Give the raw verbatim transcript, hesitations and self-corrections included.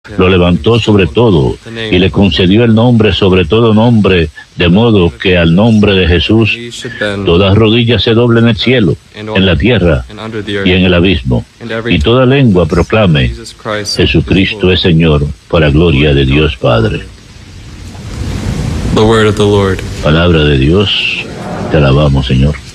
lo levantó sobre todo y le concedió el nombre sobre todo nombre, de modo que al nombre de Jesús toda rodilla se doble en el cielo, en la tierra y en el abismo, y toda lengua proclame: Jesucristo es Señor, para gloria de Dios Padre. The word of the Lord. Palabra de Dios, te alabamos, Señor.